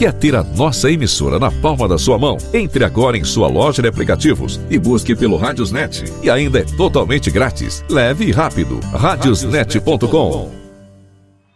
Quer ter a nossa emissora na palma da sua mão? Entre agora em sua loja de aplicativos e busque pelo Radiosnet. E ainda é totalmente grátis. Leve e rápido. Radiosnet.com.